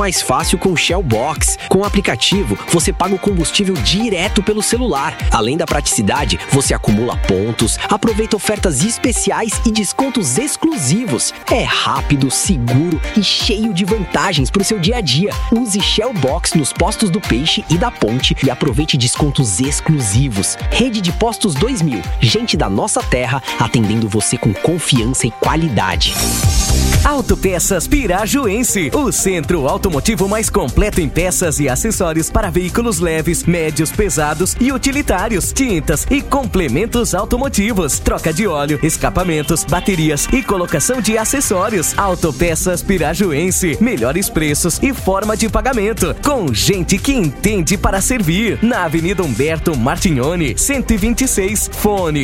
mais fácil com o Shell Box. Com o aplicativo, você paga o combustível direto pelo celular. Além da praticidade, você acumula pontos, aproveita ofertas especiais e descontos exclusivos. É rápido, seguro e cheio de vantagens para o seu dia a dia. Use Shell Box nos postos do Peixe e da Ponte e aproveite descontos exclusivos. Rede de Postos 2000. Gente da nossa terra atendendo você com confiança e qualidade. Autopeças Pirajuense, o centro automotivo mais completo em peças e acessórios para veículos leves, médios, pesados e utilitários, tintas e complementos automotivos, troca de óleo, escapamentos, baterias e colocação de acessórios. Autopeças Pirajuense, melhores preços e forma de pagamento, com gente que entende para servir. Na Avenida Humberto Martignoni, 126, fone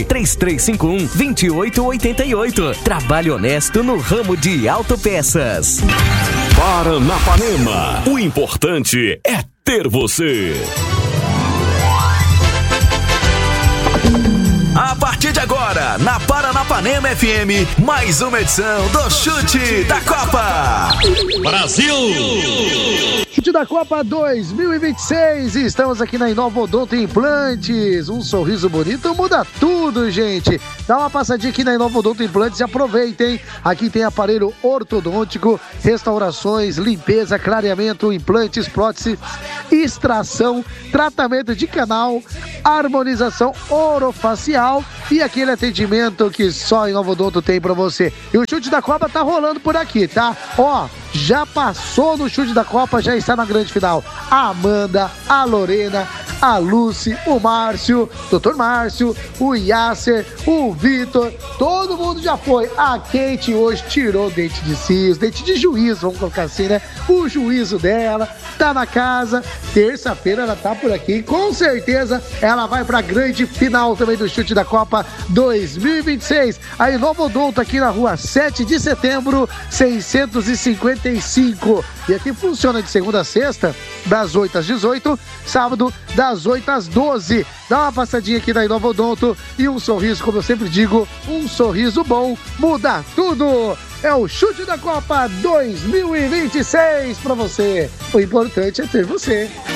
3351-2888. Trabalho honesto no ramo de autopeças. Paranapanema, o importante é ter você. A partir de agora, na Paranapanema FM, mais uma edição do Chute da Copa. Brasil! Chute da Copa 2026, estamos aqui na Inova Odonto Implantes. Um sorriso bonito muda tudo, gente. Dá uma passadinha aqui na Inova Odonto Implantes e aproveitem. Aqui tem aparelho ortodôntico, restaurações, limpeza, clareamento, implantes, prótese, extração, tratamento de canal, harmonização orofacial e aquele atendimento que só a Inova Odonto tem pra você. E o Chute da Copa tá rolando por aqui, tá? Ó, já passou no Chute da Copa, já está na grande final. A Amanda, a Lorena, a Lucy, o Márcio, Dr. Márcio, o Yasser, o Vitor, todo mundo já foi. A Kate hoje tirou o dente de cis, dente de juízo, vamos colocar assim, né? O juízo dela tá na casa. Terça-feira ela tá por aqui. Com certeza ela vai pra grande final também do Chute da Copa 2026. A Inova Odonto aqui na rua 7 de setembro, 655. E aqui funciona de segunda a sexta, das 8 às 18, sábado, das 8 às 12. Dá uma passadinha aqui na Inova Odonto e um sorriso, como eu sempre digo, um sorriso bom muda tudo. É o Chute da Copa 2026 pra você. O importante é ter você.